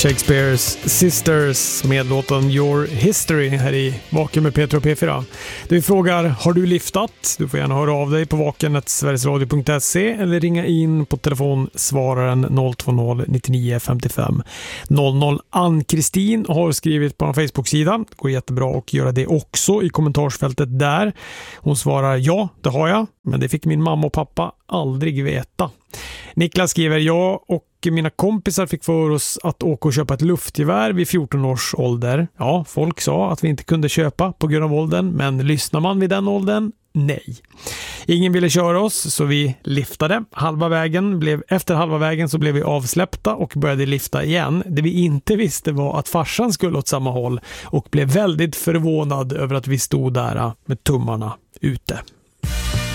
Shakespeares Sisters med låten Your History här i Vaken med Peter och P4. Vi frågar, har du liftat? Du får gärna höra av dig på vaken@sverigesradio.se eller ringa in på telefonsvararen 020 99 55 00. Ann-Kristin har skrivit på en Facebook-sida. Det går jättebra att göra det också i kommentarsfältet där. Hon svarar, ja, det har jag, men det fick min mamma och pappa aldrig veta. Niklas skriver, jag och mina kompisar fick för oss att åka och köpa ett luftgevär vid 14 års ålder. Ja, folk sa att vi inte kunde köpa på grund av åldern, men lyssnar man vid den åldern? Nej. Ingen ville köra oss, så vi liftade. Efter halva vägen så blev vi avsläppta och började lifta igen. Det vi inte visste var att farsan skulle åt samma håll och blev väldigt förvånad över att vi stod där med tummarna ute.